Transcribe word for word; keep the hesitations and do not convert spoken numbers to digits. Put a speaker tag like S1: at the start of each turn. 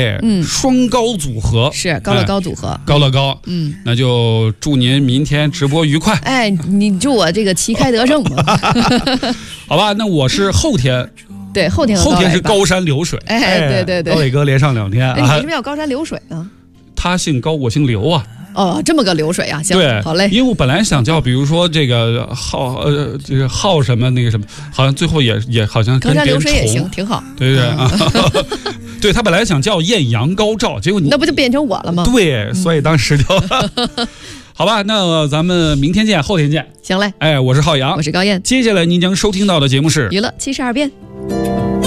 S1: 哎，嗯，双高组合
S2: 是高乐高组合，
S1: 哎、高乐高，嗯，那就祝您明天直播愉快。
S2: 哎，你祝我这个旗开得胜嘛。
S1: 好吧，那我是后天。
S2: 对，后天
S1: 后天是高山流水，
S2: 哎，对对对，
S1: 高伟哥连上两天。
S2: 哎，你为什么要高山流水呢？
S1: 他姓高，我姓刘啊。
S2: 哦，这么个流水啊，行，
S1: 对，
S2: 好嘞。
S1: 因为我本来想叫，比如说这个浩呃，这个浩什么那个什么，好像最后也也好像跟
S2: 高山流水也行，挺好。
S1: 对对啊，对他本来想叫艳阳高照，结果你
S2: 那不就变成我了吗？
S1: 对，所以当时就，好吧，那咱们明天见，后天见。
S2: 行嘞，
S1: 哎，我是浩洋，
S2: 我是高燕，
S1: 接下来您将收听到的节目是
S2: 娱乐七十二变。